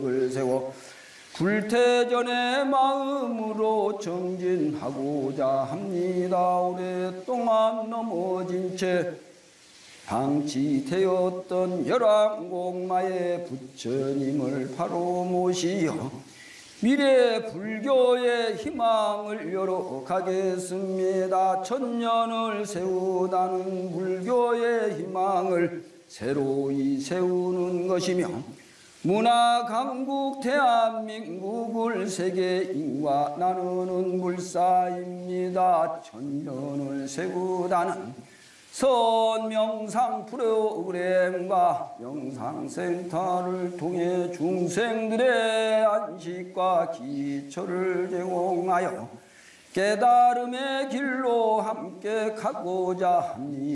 을 세워 불태전의 마음으로 정진하고자 합니다. 오랫동안 넘어진 채 방치되었던 열왕공마의 부처님을 바로 모시어 미래 불교의 희망을 열어가겠습니다. 천년을 세우다는 불교의 희망을 새로이 세우는 것이며 문화 강국 대한민국을 세계인과 나누는 불사입니다. 천년을 세우다는 선명상 프로그램과 명상센터를 통해 중생들의 안식과 기초를 제공하여 깨달음의 길로 함께 가고자 합니다.